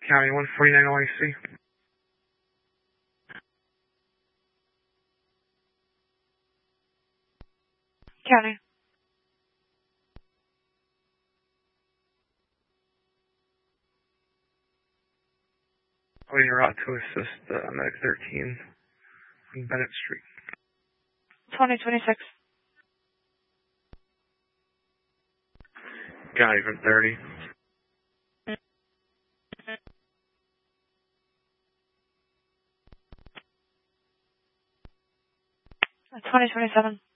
County 149 OIC. County. Waiting route to assist Medic 13 on Bennett Street. 2026. County from 30. Uh, 2027.